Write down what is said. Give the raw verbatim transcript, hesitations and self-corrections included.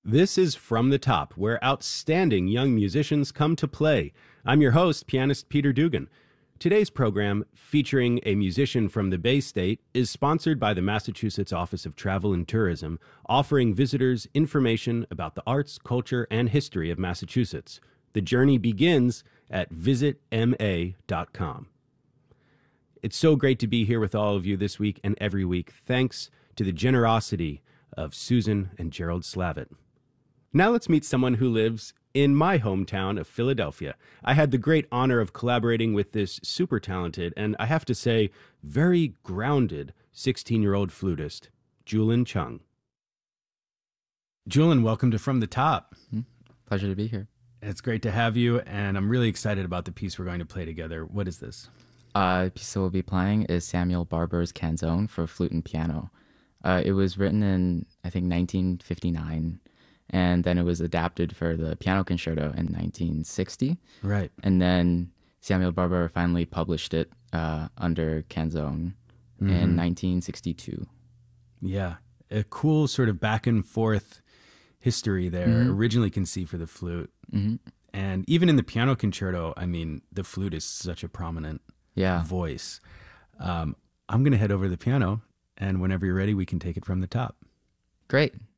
This is From the Top, where outstanding young musicians come to play. I'm your host, pianist Peter Dugan. Today's program, featuring a musician from the Bay State, is sponsored by the Massachusetts Office of Travel and Tourism, offering visitors information about the arts, culture, and history of Massachusetts. The journey begins at visit m a dot com. It's so great to be here with all of you this week and every week, thanks to the generosity of Susan and Gerald Slavitt. Now let's meet someone who lives in my hometown of Philadelphia. I had the great honor of collaborating with this super talented and, I have to say, very grounded sixteen-year-old flutist, Julin Chung. Julin, welcome to From the Top. Pleasure to be here. It's great to have you, and I'm really excited about the piece we're going to play together. What is this? Uh, the piece that we'll be playing is Samuel Barber's Canzone for flute and piano. Uh, it was written in, I think, nineteen fifty-nine. And then it was adapted for the piano concerto in nineteen sixty. Right. And then Samuel Barber finally published it uh, under Canzone mm-hmm. in nineteen sixty-two. Yeah. A cool sort of back and forth history there, mm-hmm. originally conceived for the flute. Mm-hmm. And even in the piano concerto, I mean, the flute is such a prominent yeah. voice. Um, I'm going to head over to the piano, and whenever you're ready, we can take it from the top. Great.